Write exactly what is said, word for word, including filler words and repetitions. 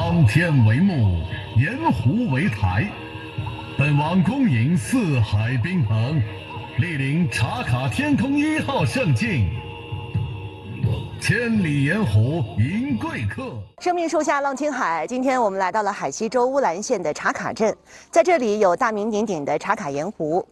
苍天为幕，盐湖为台。本王恭迎四海宾朋，莅临茶卡天空一号盛境。千里盐湖迎贵客。 生命树下浪青海，今天我们来到了海西州乌兰县的茶卡镇，在这里有大名鼎鼎的茶卡盐湖，